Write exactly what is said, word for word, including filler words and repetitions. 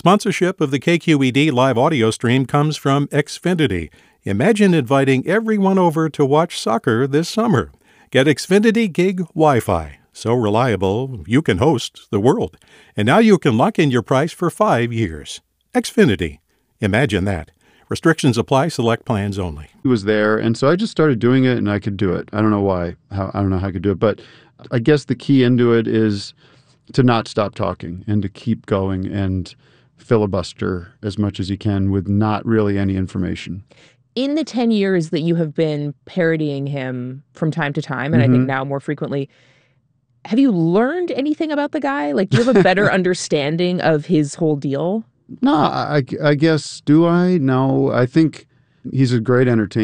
Sponsorship of the K Q E D live audio stream comes from Xfinity. Imagine inviting everyone over to watch soccer this summer. Get Xfinity Gig Wi-Fi. So reliable, you can host the world. And now you can lock in your price for five years. Xfinity. Imagine that. Restrictions apply. Select plans only. He was there, and so I just started doing it, and I could do it. I don't know why. How, I don't know how I could do it, but I guess the key into it is to not stop talking and to keep going and filibuster as much as you can with not really any information. In the ten years that you have been parodying him from time to time, and mm-hmm. I think now more frequently, have you learned anything about the guy? Like, do you have a better understanding of his whole deal? No, I, I guess, do I? No, I think he's a great entertainer.